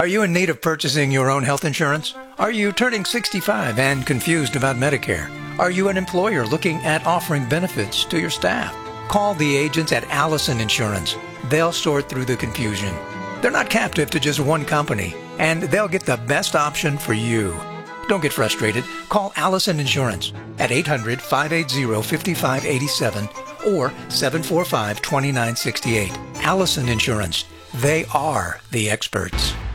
Are you in need of purchasing your own health insurance? Are you turning 65 and confused about Medicare? Are you an employer looking at offering benefits to your staff? Call the agents at Allison Insurance. They'll sort through the confusion. They're not captive to just one company, and they'll get the best option for you. Don't get frustrated. Call Allison Insurance at 800-580-5587 or 745-2968. Allison Insurance. They are the experts.